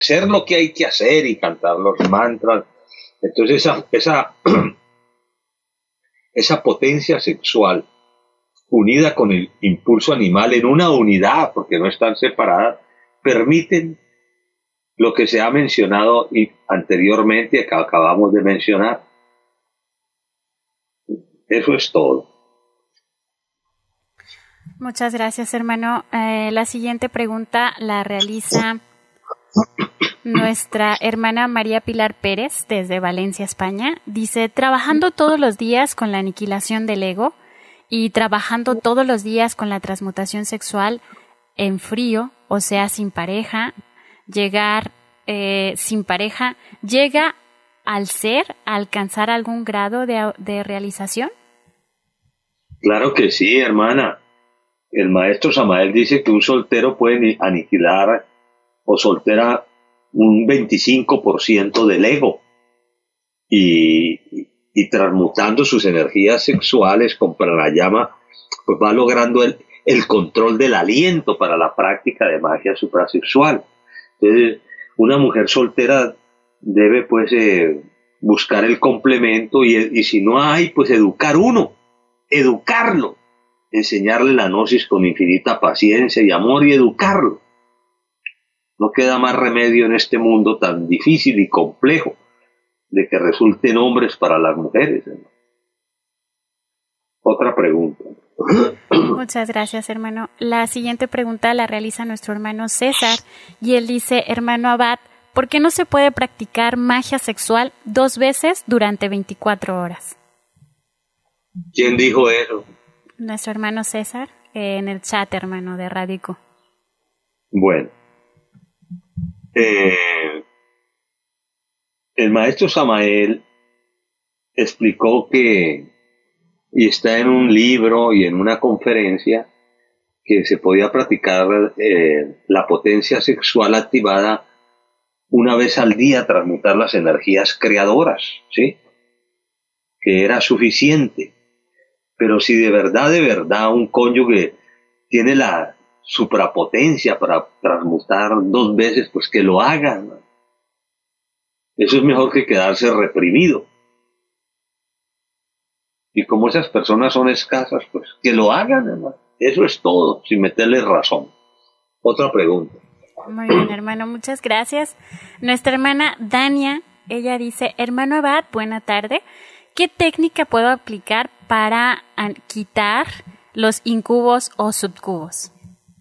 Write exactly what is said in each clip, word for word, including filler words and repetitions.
hacer lo que hay que hacer y cantar los mantras. Entonces esa, esa, esa potencia sexual unida con el impulso animal en una unidad, porque no están separadas, permiten lo que se ha mencionado y anteriormente, que acabamos de mencionar. Eso es todo. Muchas gracias, hermano. Eh, la siguiente pregunta la realiza nuestra hermana María Pilar Pérez desde Valencia, España. Dice, trabajando todos los días con la aniquilación del ego y trabajando todos los días con la transmutación sexual en frío, o sea, sin pareja, llegar eh, sin pareja, ¿llega al ser a alcanzar algún grado de, de realización? Claro que sí, hermana. El maestro Samael dice que un soltero puede aniquilar o soltera un veinticinco por ciento del ego y, y transmutando sus energías sexuales con pranayama, pues va logrando el, el control del aliento para la práctica de magia suprasexual. Entonces, una mujer soltera debe pues eh, buscar el complemento y, y si no hay, pues educar uno, educarlo. Enseñarle la gnosis con infinita paciencia y amor y educarlo. No queda más remedio en este mundo tan difícil y complejo de que resulten hombres para las mujeres, ¿no? Otra pregunta. Muchas gracias, hermano. La siguiente pregunta la realiza nuestro hermano César y él dice, hermano Abad, ¿por qué no se puede practicar magia sexual dos veces durante veinticuatro horas? ¿Quién dijo eso? Nuestro hermano César, eh, en el chat, hermano, de Radico. Bueno, eh, el maestro Samael explicó que, y está en un libro y en una conferencia, que se podía practicar eh, la potencia sexual activada una vez al día, transmutar las energías creadoras, ¿sí? Que era suficiente. Pero si de verdad, de verdad, un cónyuge tiene la suprapotencia para transmutar dos veces, pues que lo haga, ¿no? Eso es mejor que quedarse reprimido. Y como esas personas son escasas, pues que lo hagan, hermano. Eso es todo, sin meterle razón. Otra pregunta. Muy bien, hermano, muchas gracias. Nuestra hermana Dania, ella dice, hermano Abad, buena tarde. ¿Qué técnica puedo aplicar para quitar los incubos o subcubos?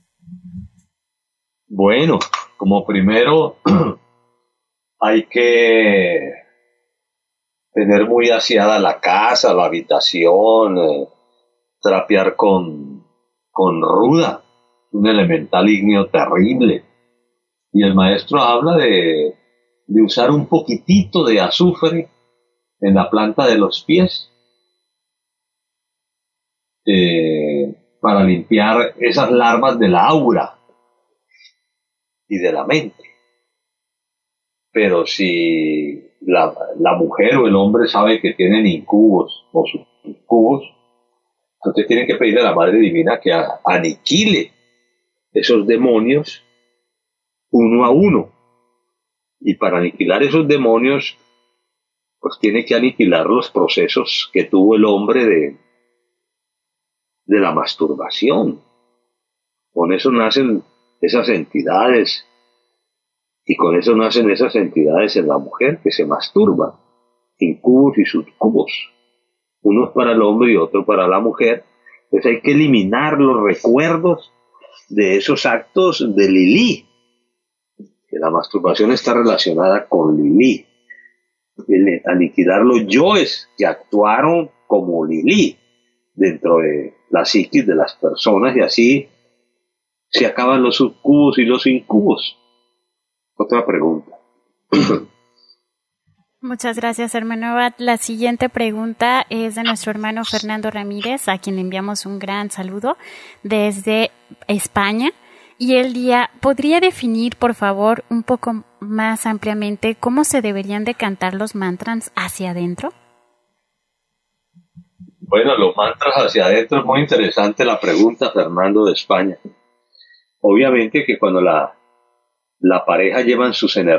Bueno, como primero hay que tener muy aseada la casa, la habitación, eh, trapear con, con ruda, un elemental ígneo terrible. Y el maestro habla de, de usar un poquitito de azufre en la planta de los pies eh, para limpiar esas larvas de la aura y de la mente. Pero si la, la mujer o el hombre sabe que tienen incubos o subcubos, entonces tienen que pedirle a la Madre Divina que a, aniquile esos demonios uno a uno. Y para aniquilar esos demonios, pues tiene que aniquilar los procesos que tuvo el hombre de, de la masturbación. Con eso nacen esas entidades, y con eso nacen esas entidades en la mujer que se masturba, incubos y subcubos, unos para el hombre y otro para la mujer. Entonces hay que eliminar los recuerdos de esos actos de Lilí, que la masturbación está relacionada con Lilí. El aniquilar los yoes que actuaron como Lilí dentro de la psiquis de las personas, y así se acaban los subcubos y los incubos. Otra pregunta. Muchas gracias, hermano Abad. La siguiente pregunta es de nuestro hermano Fernando Ramírez, a quien le enviamos un gran saludo desde España. Y el día, ¿podría definir, por favor, un poco más ampliamente cómo se deberían de cantar los mantras hacia adentro? Bueno, los mantras hacia adentro es muy interesante la pregunta, Fernando, de España. Obviamente que cuando la, la pareja lleva en sus energías